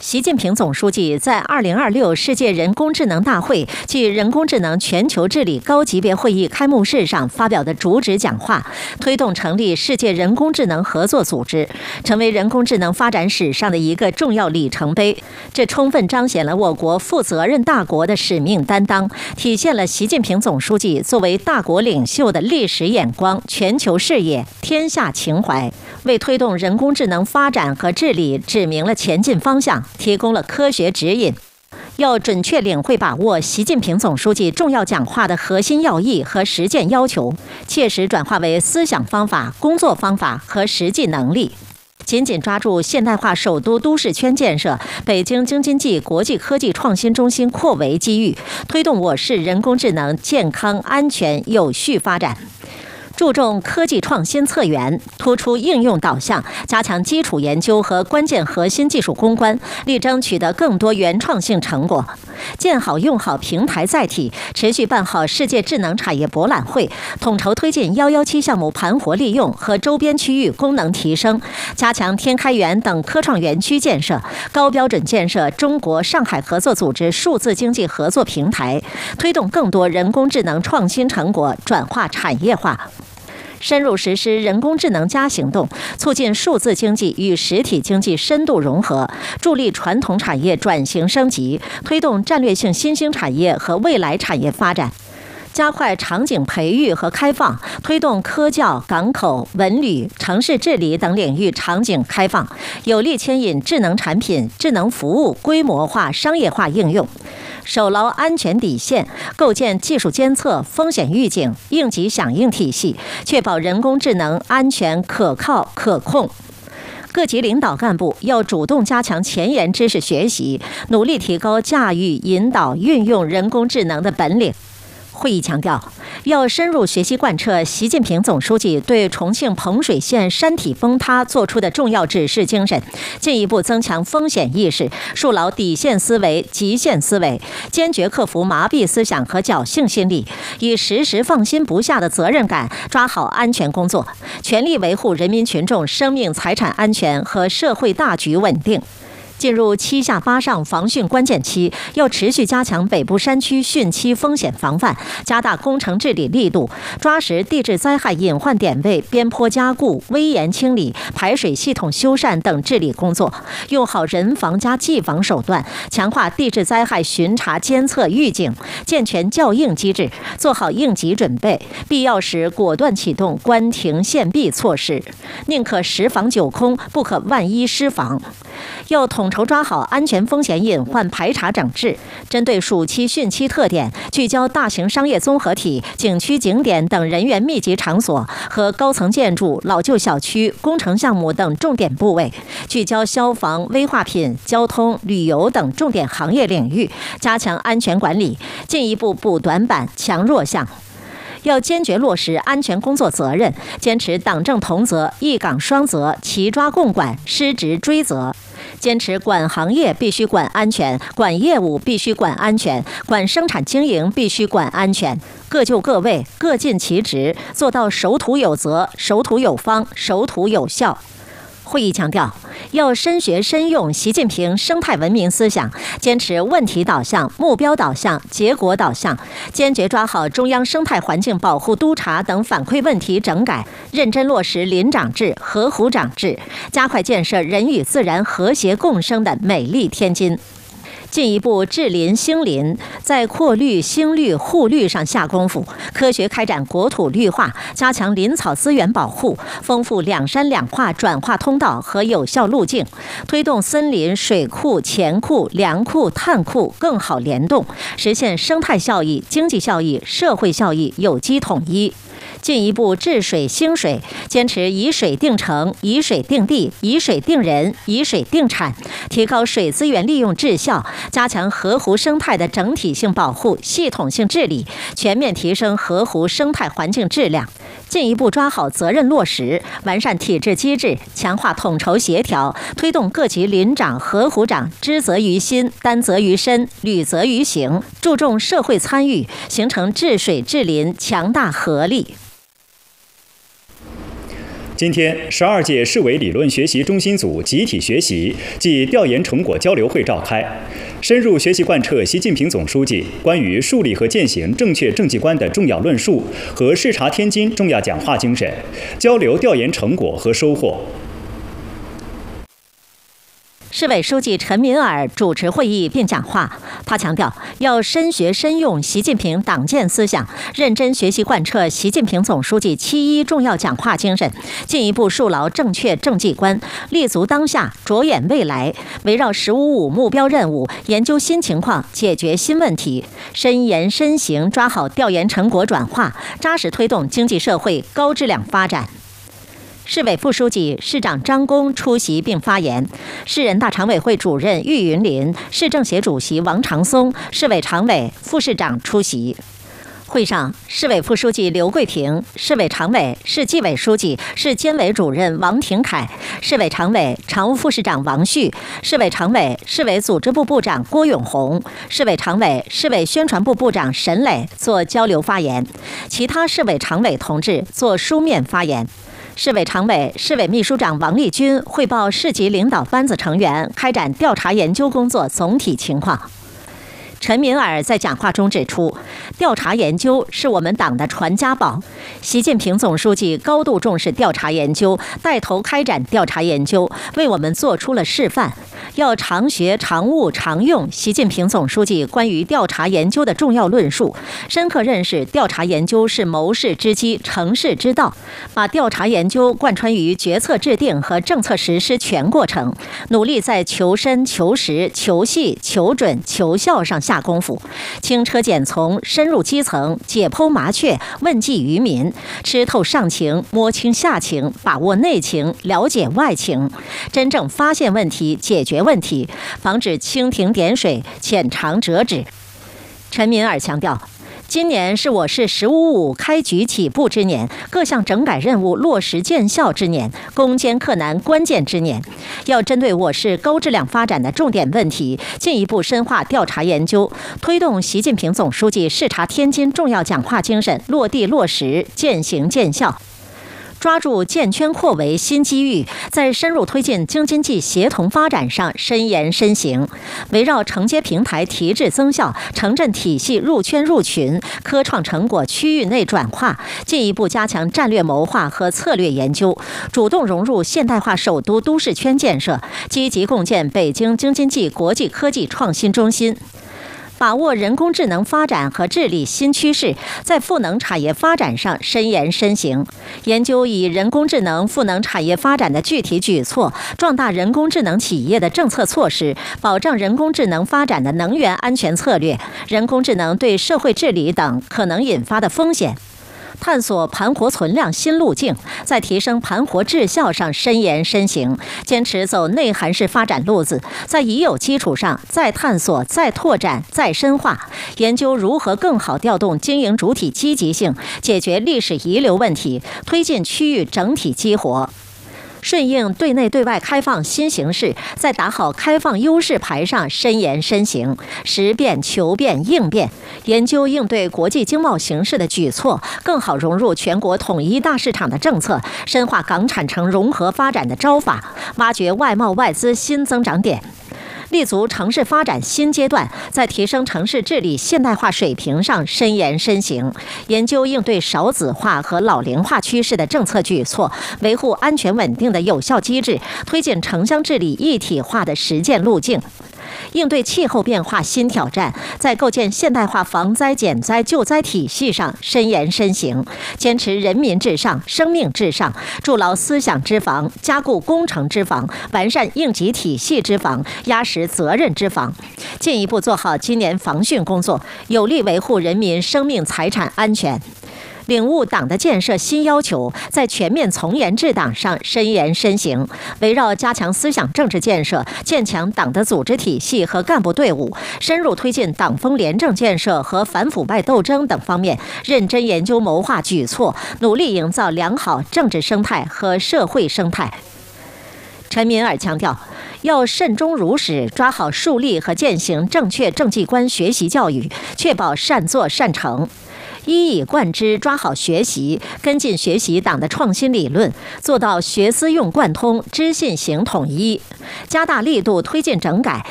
习近平总书记在2026世界人工智能大会暨人工智能全球治理高级别会议开幕式上发表的主旨讲话，推动成立世界人工智能合作组织，成为人工智能发展史上的一个重要里程碑。这充分彰显了我国负责任大国的使命担当，体现了习近平总书记作为大国领袖的历史眼光、全球视野、天下情怀，为推动人工智能发展和治理指明了前进方向，提供了科学指引。要准确领会把握习近平总书记重要讲话的核心要义和实践要求，切实转化为思想方法、工作方法和实际能力。紧紧抓住现代化首都都市圈建设、北京京津冀国际科技创新中心扩围机遇，推动我市人工智能健康、安全、有序发展。注重科技创新策源，突出应用导向，加强基础研究和关键核心技术攻关，力争取得更多原创性成果。建好用好平台载体，持续办好世界智能产业博览会，统筹推进117项目盘活利用和周边区域功能提升，加强天开源等科创园区建设，高标准建设中国上海合作组织数字经济合作平台，推动更多人工智能创新成果转化产业化。深入实施人工智能行动，促进数字经济与实体经济深度融合，助力传统产业转型升级，推动战略性新兴产业和未来产业发展。加快场景培育和开放，推动科教、港口、文旅、城市治理等领域场景开放，有力牵引智能产品、智能服务规模化、商业化应用。守牢安全底线，构建技术监测、风险预警、应急响应体系，确保人工智能安全、可靠、可控。各级领导干部要主动加强前沿知识学习，努力提高驾驭、引导、运用人工智能的本领。会议强调，要深入学习贯彻习近平总书记对重庆彭水县山体崩塌作出的重要指示精神，进一步增强风险意识，树牢底线思维、极限思维，坚决克服麻痹思想和侥幸心理，以时时放心不下的责任感抓好安全工作，全力维护人民群众生命财产安全和社会大局稳定。进入7下8上防汛关键期，要持续加强北部山区汛期风险防范，加大工程治理力度，抓实地质灾害隐患点位、边坡加固、危岩清理、排水系统修缮等治理工作，用好人防加技防手段，强化地质灾害巡查监测预警，健全校应机制，做好应急准备，必要时果断启动关停限闭措施，宁可10防9空，不可万一失防。要统筹抓好安全风险隐患排查整治，针对暑期汛期特点，聚焦大型商业综合体、景区景点等人员密集场所和高层建筑、老旧小区、工程项目等重点部位，聚焦消防、危化品、交通、旅游等重点行业领域，加强安全管理，进一步补短板、强弱项。要坚决落实安全工作责任，坚持党政同责、一岗双责、齐抓共管、失职追责。坚持管行业必须管安全，管业务必须管安全，管生产经营必须管安全，各就各位，各尽其职，做到守土有责、守土有方、守土有效。会议强调，要深学深用习近平生态文明思想，坚持问题导向、目标导向、结果导向，坚决抓好中央生态环境保护督查等反馈问题整改，认真落实林长制、河湖长制，加快建设人与自然和谐共生的美丽天津。进一步治林兴林，在扩绿、兴绿、护绿上下功夫，科学开展国土绿化，加强林草资源保护，丰富两山两化转化通道和有效路径，推动森林、水库、钱库、粮库、碳库更好联动，实现生态效益、经济效益、社会效益有机统一。进一步治水兴水，坚持以水定城、以水定地、以水定人、以水定产，提高水资源利用质效，加强河湖生态的整体性保护、系统性治理，全面提升河湖生态环境质量。进一步抓好责任落实，完善体制机制，强化统筹协调，推动各级林长、河湖长知责于心、担责于身、履责于行，注重社会参与，形成治水治林强大合力。 今天，12届市委理论学习中心组集体学习暨调研成果交流会召开，深入学习贯彻习近平总书记关于树立和践行正确政绩观的重要论述和视察天津重要讲话精神，交流调研成果和收获。 市委书记陈敏尔主持会议并讲话，他强调要深学深用习近平党建思想，认真学习贯彻习近平总书记7.1重要讲话精神，进一步树牢正确政绩观，立足当下，着眼未来，围绕“15.5”目标任务，研究新情况，解决新问题，深研深行，抓好调研成果转化，扎实推动经济社会高质量发展。市委副书记、市长张公出席并发言，市人大常委会主任郁云林、市政协主席王长松、市委常委、副市长出席。会上，市委副书记刘桂平、市委常委、市纪委书记、市监委主任王廷凯、市委常委、常务副市长王旭、市委常委、市委组织部部长郭永红、市委常委、市委宣传部部长沈磊做交流发言，其他市委常委同志做书面发言。市委常委、市委秘书长王立军汇报市级领导班子成员开展调查研究工作总体情况。陈敏尔在讲话中指出，调查研究是我们党的传家宝。习近平总书记高度重视调查研究，带头开展调查研究，为我们做出了示范。要常学、常务、常用习近平总书记关于调查研究的重要论述，深刻认识调查研究是谋事之基、成事之道，把调查研究贯穿于决策制定和政策实施全过程，努力在求深、求实、求细、求准、求效上下功夫，轻车简从，深入基层，解剖麻雀，问计于民，吃透上情，摸清下情，把握内情，了解外情，真正发现问题，解决问题，防止蜻蜓点水、浅尝辄止。陈敏尔强调，今年是我市“15.5”开局起步之年，各项整改任务落实见效之年，攻坚克难关键之年。要针对我市高质量发展的重点问题，进一步深化调查研究，推动习近平总书记视察天津重要讲话精神落地落实、践行见效。抓住建圈扩围新机遇，在深入推进京津冀协同发展上深研深行，围绕承接平台提质增效、城镇体系入圈入群、科创成果区域内转化，进一步加强战略谋划和策略研究，主动融入现代化首都都市圈建设，积极共建北京京津冀国际科技创新中心。把握人工智能发展和治理新趋势，在赋能产业发展上深研深行，研究以人工智能赋能产业发展的具体举措，壮大人工智能企业的政策措施，保障人工智能发展的能源安全策略、人工智能对社会治理等可能引发的风险。探索盘活存量新路径，在提升盘活质效上深研深行，坚持走内涵式发展路子，在已有基础上再探索、再拓展、再深化，研究如何更好调动经营主体积极性，解决历史遗留问题，推进区域整体激活。顺应对内对外开放新形势，在打好开放优势牌上深研深行，识变、求变、应变，研究应对国际经贸形势的举措，更好融入全国统一大市场的政策，深化港产城融合发展的招法，挖掘外贸外资新增长点。立足城市发展新阶段，在提升城市治理现代化水平上深研深行，研究应对少子化和老龄化趋势的政策举措，维护安全稳定的有效机制，推进城乡治理一体化的实践路径。应对气候变化新挑战，在构建现代化防灾减灾救灾体系上深研深行，坚持人民至上、生命至上，筑牢思想之防，加固工程之防，完善应急体系之防，压实责任之防，进一步做好今年防汛工作，有力维护人民生命财产安全。领悟党的建设新要求，在全面从严治党上深研深行，围绕加强思想政治建设、建强党的组织体系和干部队伍，深入推进党风廉政建设和反腐败斗争等方面，认真研究谋划举措，努力营造良好政治生态和社会生态。陈敏尔强调，要慎终如始，抓好树立和践行正确政绩观学习教育，确保善作善成。 一以贯之抓好学习，跟进学习党的创新理论，做到学思用贯通、知信行统一，加大力度推进整改，